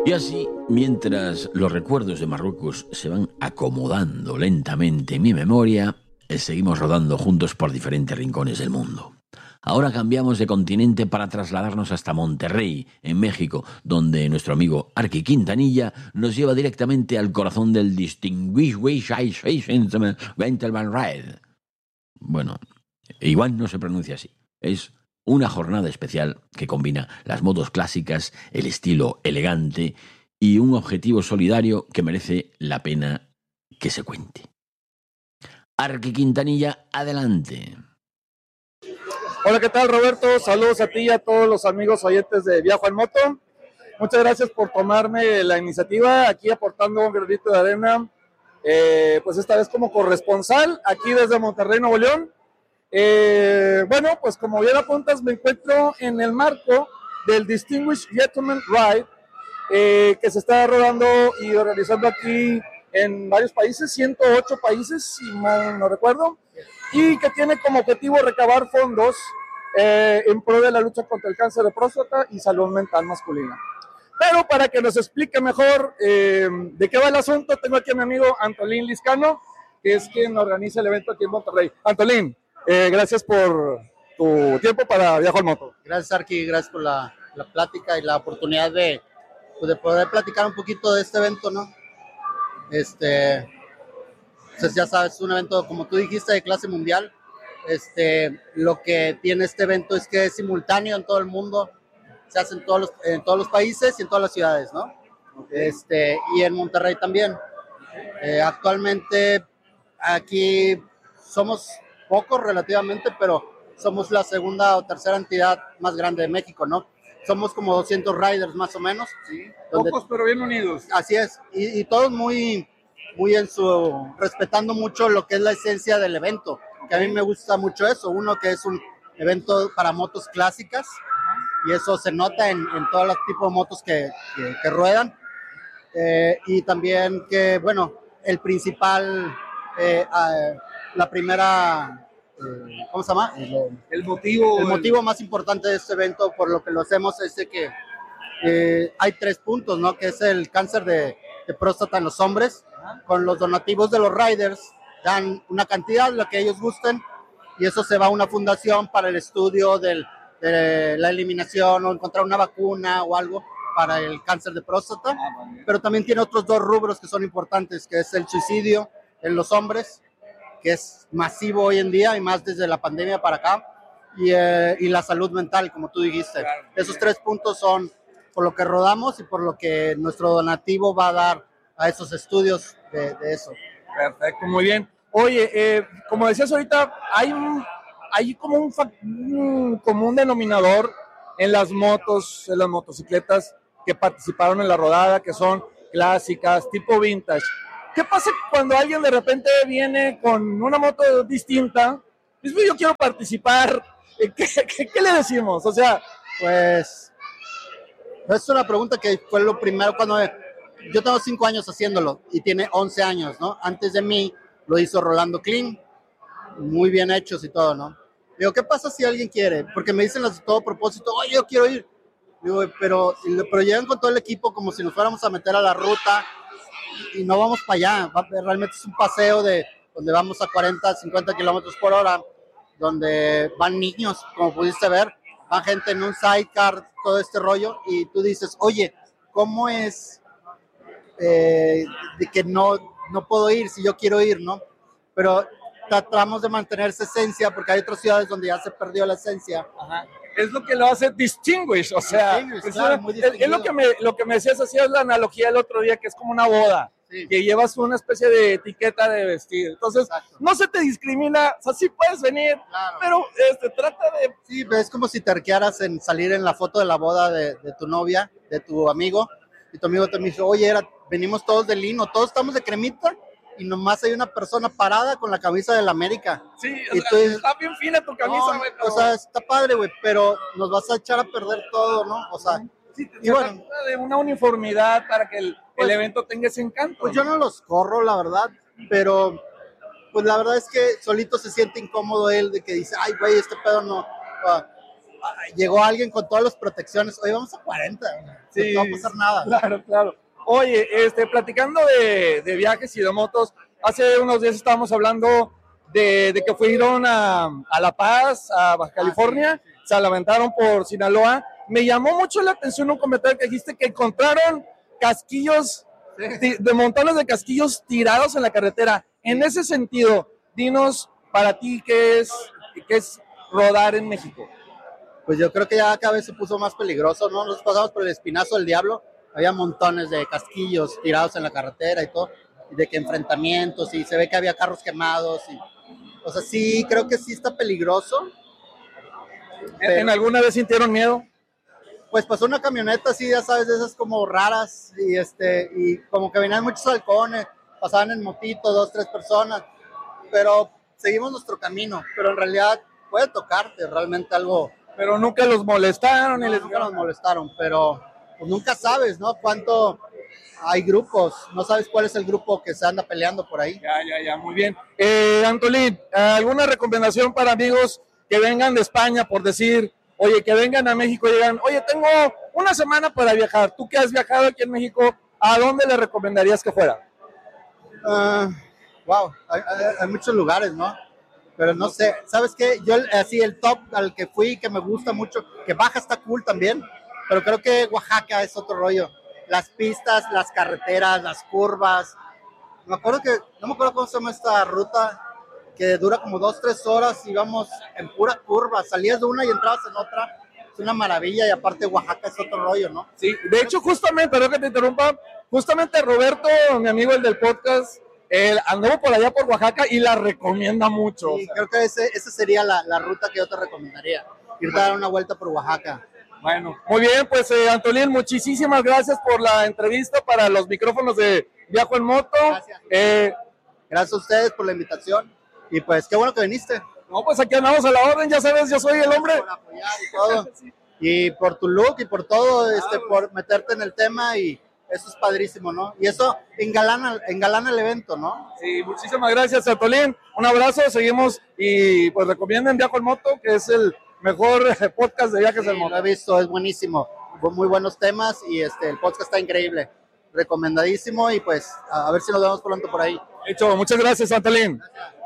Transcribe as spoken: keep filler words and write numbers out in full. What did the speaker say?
Y así, mientras los recuerdos de Marruecos se van acomodando lentamente en mi memoria, eh, seguimos rodando juntos por diferentes rincones del mundo. Ahora cambiamos de continente para trasladarnos hasta Monterrey, en México, donde nuestro amigo Arqui Quintanilla nos lleva directamente al corazón del Distinguished Gentleman Ride. Bueno, igual no se pronuncia así. Es una jornada especial que combina las motos clásicas, el estilo elegante y un objetivo solidario que merece la pena que se cuente. Arqui Quintanilla, adelante. Hola, ¿qué tal, Roberto? Saludos a ti y a todos los amigos oyentes de Viajo en Moto. Muchas gracias por tomarme la iniciativa, aquí aportando un granito de arena, eh, pues esta vez como corresponsal, aquí desde Monterrey, Nuevo León. Eh, bueno, pues como bien apuntas, me encuentro en el marco del Distinguished Gentleman Ride, eh, que se está rodando y organizando aquí en varios países, ciento ocho países, si mal no recuerdo, y que tiene como objetivo recabar fondos eh, en pro de la lucha contra el cáncer de próstata y salud mental masculina. Pero para que nos explique mejor eh, de qué va el asunto, tengo aquí a mi amigo Antolín Liscano, que es quien organiza el evento aquí en Monterrey. Antolín, eh, gracias por tu tiempo para Viajo en Moto. Gracias, Arqui, gracias por la, la plática y la oportunidad de, pues, de poder platicar un poquito de este evento, ¿no? Este... Entonces, ya sabes, es un evento, como tú dijiste, de clase mundial. Este, lo que tiene este evento es que es simultáneo en todo el mundo, se hace en todos los, en todos los países y en todas las ciudades, ¿no? Okay. Este, y en Monterrey también. Eh, actualmente aquí somos pocos relativamente, pero somos la segunda o tercera entidad más grande de México, ¿no? Somos como doscientos riders más o menos. Sí, donde, pocos pero bien unidos. Así es, y, y todos muy... muy en su, respetando mucho lo que es la esencia del evento, que a mí me gusta mucho eso, uno que es un evento para motos clásicas, y eso se nota en, en todos los tipos de motos que, que, que ruedan, eh, y también que, bueno, el principal, eh, eh, la primera, eh, ¿cómo se llama? El, el motivo. El motivo el... más importante de este evento, por lo que lo hacemos, es de que eh, hay tres puntos, ¿no? Que es el cáncer de, de próstata en los hombres. Con los donativos de los riders dan una cantidad, lo que ellos gusten, y eso se va a una fundación para el estudio del, de la eliminación o encontrar una vacuna o algo para el cáncer de próstata. Pero también tiene otros dos rubros que son importantes, que es el suicidio en los hombres, que es masivo hoy en día y más desde la pandemia para acá, y, eh, y la salud mental, como tú dijiste. Esos tres puntos son por lo que rodamos y por lo que nuestro donativo va a dar a esos estudios de, de eso. Perfecto, muy bien. Oye, eh, como decías ahorita, hay, un, hay como un, un común denominador en las motos, en las motocicletas que participaron en la rodada, que son clásicas, tipo vintage. ¿Qué pasa cuando alguien de repente viene con una moto distinta? Dice, yo quiero participar. ¿Qué, qué, qué le decimos? O sea, pues, es una pregunta que fue lo primero cuando... Yo tengo cinco años haciéndolo y tiene once años, ¿no? Antes de mí lo hizo Rolando Clean, muy bien hechos y todo, ¿no? Digo, ¿qué pasa si alguien quiere? Porque me dicen las de todo propósito, oye, yo quiero ir. Digo, pero, pero llegan con todo el equipo como si nos fuéramos a meter a la ruta y no vamos para allá. Realmente es un paseo de donde vamos a cuarenta, cincuenta kilómetros por hora, donde van niños, como pudiste ver, van gente en un sidecar, todo este rollo, y tú dices, oye, ¿cómo es eh, de que no, no puedo ir si yo quiero ir, ¿no? Pero tratamos de mantener esa esencia porque hay otras ciudades donde ya se perdió la esencia. Ajá. Es lo que lo hace distinguish, o sea, es, claro, una, es, es lo que me lo que me decías, hacías la analogía el otro día, que es como una boda, sí, que llevas una especie de etiqueta de vestir, entonces exacto, no se te discrimina, o sea, sí puedes venir, claro, pero este, trata de... Sí, pero es como si te arquearas en salir en la foto de la boda de, de tu novia, de tu amigo, y tu amigo te me dice, oye, era, venimos todos de lino, todos estamos de cremita, y nomás hay una persona parada con la camisa del América. Sí, y o sea, tú, está bien fina tu camisa, güey. No, pero... O sea, está padre, güey, pero nos vas a echar a perder todo, ¿no? O sea, sí, y bueno, de una uniformidad para que el, pues, el evento tenga ese encanto. Pues yo no los corro, la verdad, pero pues la verdad es que solito se siente incómodo él de que dice, ay, güey, este pedo no. llegó alguien con todas las protecciones. Oye, vamos a cuarenta, sí, no va a pasar nada. Claro, claro. Oye, este, platicando de, de viajes y de motos, hace unos días estábamos hablando de, de que fueron a, a La Paz, a Baja California, ah, sí, sí. Se lamentaron por Sinaloa. Me llamó mucho la atención un comentario que dijiste que encontraron casquillos, sí, de montones de casquillos tirados en la carretera. En ese sentido, dinos para ti qué es, qué es rodar en México. Pues yo creo que ya cada vez se puso más peligroso, ¿no? Nos pasamos por el Espinazo del Diablo, había montones de casquillos tirados en la carretera y todo, y de que enfrentamientos, y se ve que había carros quemados, y, o sea, sí, creo que sí está peligroso. Pero, ¿en alguna vez sintieron miedo? Pues pasó una camioneta así, ya sabes, de esas como raras, y este, y como que venían muchos halcones, pasaban en motito, dos, tres personas, pero seguimos nuestro camino, pero en realidad puede tocarte realmente algo. Pero nunca los molestaron. No, y les... nunca los molestaron, pero pues nunca sabes, ¿no? Cuánto hay grupos, no sabes cuál es el grupo que se anda peleando por ahí. Ya, ya, ya, muy bien. Eh, Antolín, ¿alguna recomendación para amigos que vengan de España, por decir, oye, que vengan a México y digan, oye, tengo una semana para viajar, tú que has viajado aquí en México, ¿a dónde le recomendarías que fuera? Uh, wow, hay, hay, hay muchos lugares, ¿no? Pero no sé, ¿sabes qué? Yo así el top al que fui, que me gusta mucho, que Baja está cool también, pero creo que Oaxaca es otro rollo. Las pistas, las carreteras, las curvas. Me acuerdo que, no me acuerdo cómo se llama esta ruta, que dura como dos, tres horas y vamos en pura curva. Salías de una y entrabas en otra. Es una maravilla y aparte Oaxaca es otro rollo, ¿no? Sí, de hecho justamente, perdón que te interrumpa, justamente Roberto, mi amigo el del podcast, él anduvo por allá por Oaxaca y la recomienda mucho. Sí, o sea. Creo que ese, esa sería la, la ruta que yo te recomendaría, irte a dar una vuelta por Oaxaca. Bueno, muy bien, pues eh, Antolín, muchísimas gracias por la entrevista para los micrófonos de Viajo en Moto. Gracias. Eh, gracias a ustedes por la invitación y pues qué bueno que viniste. No, pues aquí andamos a la orden, ya sabes, yo soy el hombre. Por apoyar y todo. Sí. Y por tu look y por todo, claro. este, por meterte en el tema y eso es padrísimo, ¿no? Y eso engalana, engalana el evento, ¿no? Sí, muchísimas gracias, Antolín. Un abrazo, seguimos y pues recomienden Viajo en Moto, que es el mejor podcast de viajes sí, en moto. Lo he visto, es buenísimo. Muy buenos temas y este, el podcast está increíble. Recomendadísimo y pues a ver si nos vemos pronto por ahí. Hecho, muchas gracias, Antolín. Gracias.